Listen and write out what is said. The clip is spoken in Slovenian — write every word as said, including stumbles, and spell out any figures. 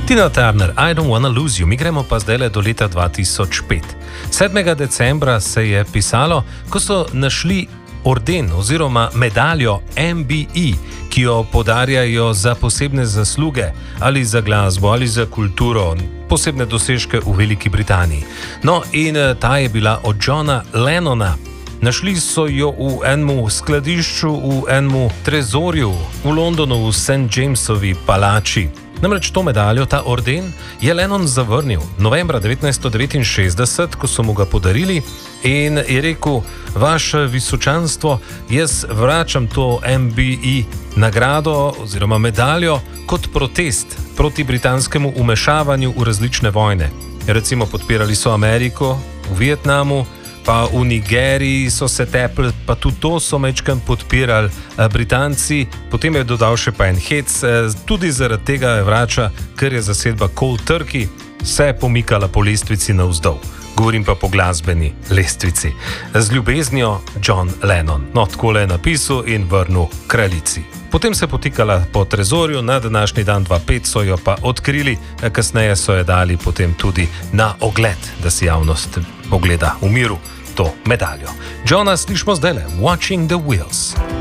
Tina Turner, I don't wanna lose you. Mi gremo pa zdaj do leta dva tisoč pet. sedmega decembra se je pisalo, ko so našli orden oziroma medaljo M B E, ki jo podarjajo za posebne zasluge ali za glasbo ali za kulturo, posebne dosežke v Veliki Britaniji. No, in ta je bila od Johna Lennona. Našli so jo v enem skladišču, v enem trezorju v Londonu, v Saint Jamesovi palači. Namreč to medaljo, ta orden, je Lennon zavrnil novembra devetnajststo devetinšestdeset, ko so mu ga podarili, in je rekel: vaše visočanstvo, jaz vračam to M B E nagrado oziroma medaljo kot protest proti britanskemu umešavanju v različne vojne. Recimo podpirali so Ameriko v Vietnamu, pa v Nigeriji so se tepli, pa tudi to so mečkam podpirali Britanci. Potem je dodal še pa en hec, tudi zaradi tega je vrača, ker je zasedba Cold Turkey se pomikala po lestvici navzdol. Govorim pa po glasbeni lestvici. Z ljubeznijo John Lennon. No, takole je napisal in vrnil kraljici. Potem se potikala po trezorju, na današnji dan dva tisoč pet so jo pa odkrili, kasneje so jo dali potem tudi na ogled, da si javnost pogleda v miru to medaljo. Johna slišimo zdajle, Watching the Wheels.